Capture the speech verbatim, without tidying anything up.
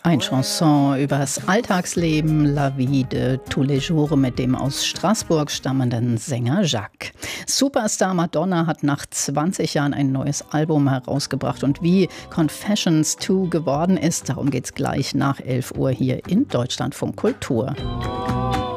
Ein Chanson übers Alltagsleben, La vie de tous les jours, mit dem aus Straßburg stammenden Sänger Jacques. Superstar Madonna hat nach zwanzig Jahren ein neues Album herausgebracht. Und wie Confessions zwei geworden ist, darum geht's gleich nach elf Uhr hier in Deutschlandfunk Kultur.